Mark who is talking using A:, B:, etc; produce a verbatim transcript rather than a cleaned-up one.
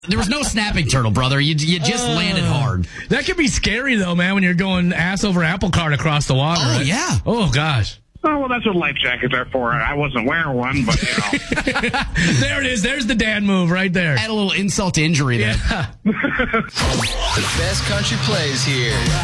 A: There was no snapping turtle, brother. You you just uh, landed hard.
B: That could be scary, though, man, when you're going ass over apple cart across the water.
A: Oh,
B: right?
A: yeah.
B: Oh, gosh.
C: Oh, well, that's what life jackets are for. I wasn't wearing one, but, you know.
B: There it is. There's the dad move right there.
A: Add a little insult to injury there.
B: Yeah.
D: The best country plays here.